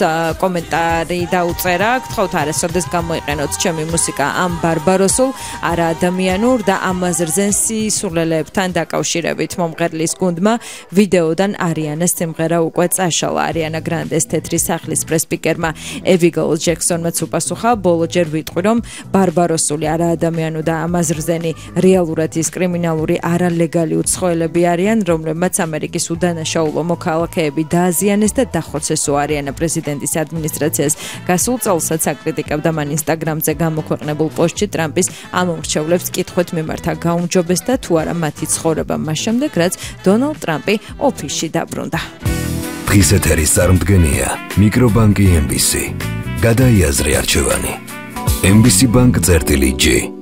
კომენტარი დაუწერა, გთხოვთ არასოდეს გამოიყენოთ ჩემი მუსიკა ამ ბარბაროსულ, არა ადამიანურ და ამას რძენ სისულელებთან დაკავშირებით მომღერლის გუნდმა ვიდეოდან არიანას სიმღერა უკვე წაშალა. არიანა გრანდეს თეთრი სახლის პრესპიკერმა ევიგოლ ჯექსონმაც უპასუხა, ბოლოჯერ ვიტყვი რომ ბარბაროსული, არა ადამიანური და ამას რძენი რეალურად ის კრიმინალური არალეგალი უცხოელები არიან, რომლებმაც ამერიკის უდანაშაულო მოქალაქეები დააზიანეს და დახოცეს არიანა პრეზიდენტის ადმინისტრაციას. გასულ წელსაც აკრიტიკებდა მან ინსტაგრამზე გამოქვეყნებულ პოსტში ტრამპის ამომრჩევლებს კითხვით მიმართა გაუმჯობეს და თუ არა მათი ცხოვრება მას შემდეგ, რაც დონალდ ტრამპი ოფისში დაბრუნდა. დღის ეთერის წარმდგენია მიკრობანკი MBC. გადაიაზრე არჩევანი. MBC Bank წერტილი G.